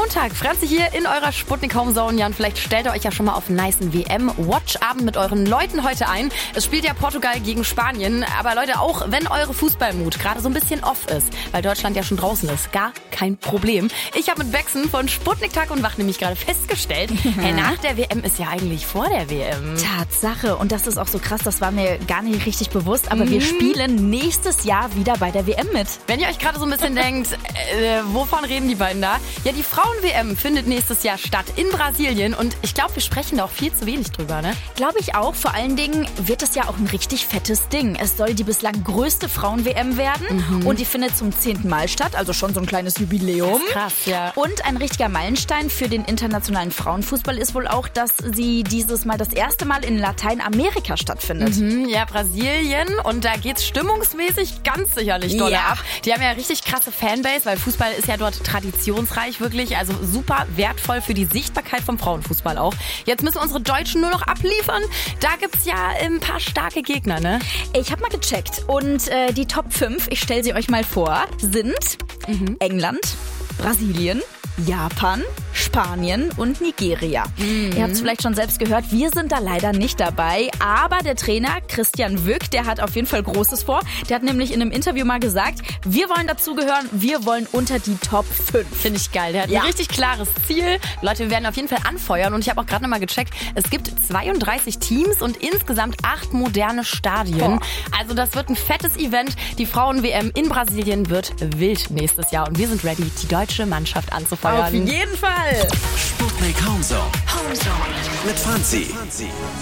Montag. Franzi hier in eurer Sputnik Homezone. Jan, vielleicht stellt ihr euch ja schon mal auf einen nicen WM-Watch-Abend mit euren Leuten heute ein. Es spielt ja Portugal gegen Spanien. Aber Leute, auch wenn eure Fußballmut gerade so ein bisschen off ist, weil Deutschland ja schon draußen ist, gar kein Problem. Ich habe mit Bexen von Sputnik Tag und Wach nämlich gerade festgestellt, hey, nach der WM ist ja eigentlich vor der WM. Tatsache. Und das ist auch so krass, das war mir gar nicht richtig bewusst. Aber wir spielen nächstes Jahr wieder bei der WM mit. Wenn ihr euch gerade so ein bisschen denkt, wovon reden die beiden da? Ja, die Frauen-WM findet nächstes Jahr statt in Brasilien. Und ich glaube, wir sprechen da auch viel zu wenig drüber, ne? Glaube ich auch. Vor allen Dingen wird es ja auch ein richtig fettes Ding. Es soll die bislang größte Frauen-WM werden. Und die findet zum 10. Mal statt. Also schon so ein kleines Jubiläum. Krass, ja. Und ein richtiger Meilenstein für den internationalen Frauenfußball ist wohl auch, dass sie dieses Mal das erste Mal in Lateinamerika stattfindet. Ja, Brasilien. Und da geht's stimmungsmäßig ganz sicherlich doll ab. Die haben ja richtig krasse Fanbase, weil Fußball ist ja dort traditionsreich, wirklich. Also super wertvoll für die Sichtbarkeit vom Frauenfußball auch. Jetzt müssen unsere Deutschen nur noch abliefern. Da gibt's ja ein paar starke Gegner, ne? Ich habe mal gecheckt. Und die Top 5, ich stelle sie euch mal vor, sind England, Brasilien, Japan, Spanien und Nigeria. Ihr habt es vielleicht schon selbst gehört, wir sind da leider nicht dabei. Aber der Trainer Christian Wück, der hat auf jeden Fall Großes vor. Der hat nämlich in einem Interview mal gesagt, wir wollen dazugehören, wir wollen unter die Top 5. Finde ich geil. Der hat ein richtig klares Ziel. Leute, wir werden auf jeden Fall anfeuern. Und ich habe auch gerade nochmal gecheckt, es gibt 32 Teams und insgesamt 8 moderne Stadien. Also das wird ein fettes Event. Die Frauen-WM in Brasilien wird wild nächstes Jahr. Und wir sind ready, die deutsche Mannschaft anzufeuern. Auf jeden Fall. Sputnik Homezone. Mit Franzi.